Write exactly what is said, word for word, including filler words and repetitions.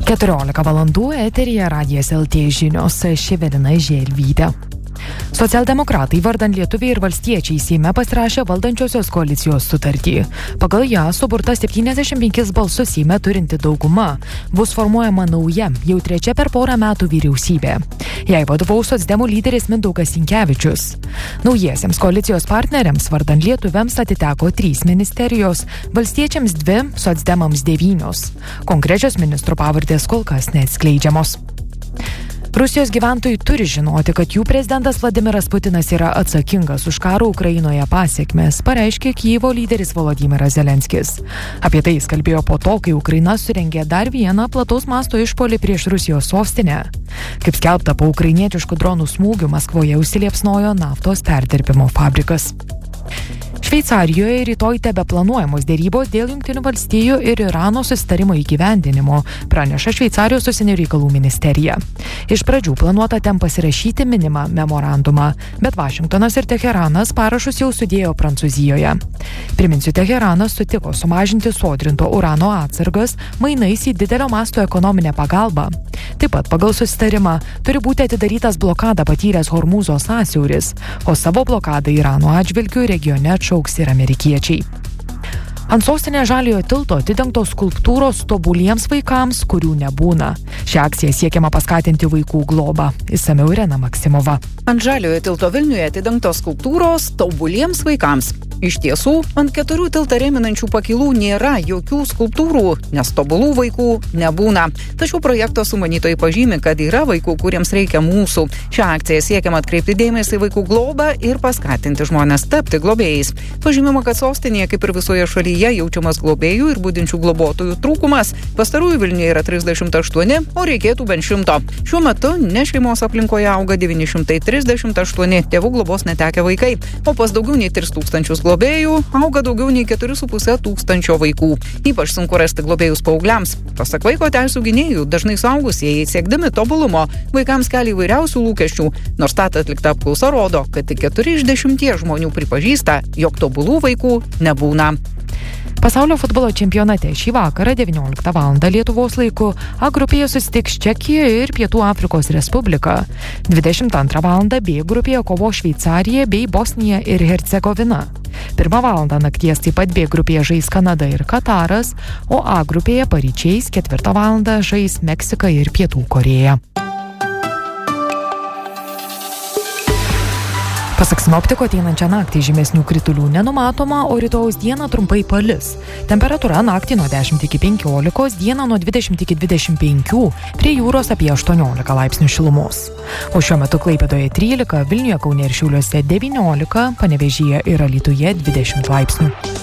keturiolika valandų eteryje Radijas L T žinios, Ševelina Želvytė. Socialdemokratai vardan Lietuviai ir valstiečiai Seime pasirašė valdančiosios koalicijos sutartį. Pagal ją suburta septyniasdešimt penkis balsus Seime turinti dauguma. Bus formuojama nauja, jau trečia per porą metų vyriausybė. Jai vadovaus socdemų lyderis Mindaugas Sinkevičius. Naujiesiems koalicijos partneriams vardan lietuviams atiteko trys ministerijos, valstiečiams dvi, socdemams devynios. Konkrečios ministrų pavardės kol kas neatskleidžiamos. Rusijos gyventojai turi žinoti, kad jų prezidentas Vladimiras Putinas yra atsakingas už karo Ukrainoje pasiekmes, pareiškė Kijevo lyderis Volodymyras Zelenskis. Apie tai jis kalbėjo po to, kai Ukraina surengė dar vieną plataus masto išpuolį prieš Rusijos sostinę. Kaip skelbta, po ukrainietiškų dronų smūgių Maskvoje užsiliepsnojo naftos perdirbimo fabrikas. Šveicarijoje rytoj tebeplanuojamos dėrybos dėl Jungtinių valstijų ir Irano susitarimo įgyvendinimo, praneša Šveicarijos užsienio reikalų ministerija. Iš pradžių planuota ten pasirašyti minimą memorandumą, bet Vašingtonas ir Teheranas parašus jau sudėjo Prancūzijoje. Priminsiu, Teheranas sutiko sumažinti sodrinto urano atsargas mainais į didelio masto ekonominę pagalbą. Taip pat pagal susitarimą turi būti atidarytas blokadą patyręs Hormūzo sąsiauris, o savo blokadą Irano atžvilgiu regione atšauks ir amerikiečiai. Ant sostinės Žaliojo tilto atidengtos skulptūros tobuliems vaikams, kurių nebūna. Šią akciją siekiama paskatinti vaikų globą. Išsamiau Irena Maksimova. Ant Žaliojo tilto Vilniuje atidengtos skulptūros tobuliems vaikams. Iš tiesų, ant keturių tiltą rėminančių pakilų nėra jokių skulptūrų, nes tobulų vaikų nebūna. Tačiau projekto sumanytojai pažymi, kad yra vaikų, kuriems reikia mūsų. Šią akciją siekiama atkreipti dėmesį į vaikų globą ir paskatinti žmones tapti globėjais. Pažymima, kad sostinėje, kaip ir visoje šalyje, jaučiamas globėjų ir budinčių globotojų trūkumas. Pastarųjų Vilniuje yra trisdešimt aštuoni, o reikėtų bent šimto. Šiuo metu ne šeimos aplinkoje auga devyni šimtai trisdešimt aštuoni tėvų globos netekę vaikai, o pas daugiau nei tris tūkstančius globėjų auga daugiau nei keturi su puse tūkstančio vaikų. Ypač sunku rasti globėjus paaugliams. Pasak vaiko teisių gynėjų, dažnai suaugusieji siekdami tobulumo vaikams kelia įvairiausių lūkesčių, nors tat atlikta apklausa rodo, kad tik keturi iš dešimties žmonių pripažįsta, jog tobulų vaikų nebūna. Pasaulio futbolo čempionate šį vakarą devynioliktą valandą Lietuvos laiku A grupėje susitiks Čekija ir Pietų Afrikos Respublika. dvidešimt antrą valandą B grupėje kovos Šveicarija bei Bosnija ir Hercegovina. Pirmą valandą nakties taip pat B grupėje žais Kanada ir Kataras, o A grupėje paryčiais ketvirtą valandą žais Meksika ir Pietų Korėja. Pasak sinoptiko, ateinančią naktį žymesnių kritulių nenumatoma, o rytojaus dieną trumpai palis. Temperatūra naktį nuo dešimt iki penkiolikos, dieną nuo dvidešimt iki dvidešimt penkių, prie jūros apie aštuoniolika laipsnių šilumos. O šiuo metu Klaipėdoje trylika, Vilniuje, Kaune ir Šiauliuose devyniolika, Panevėžyje ir Alytuje dvidešimt laipsnių.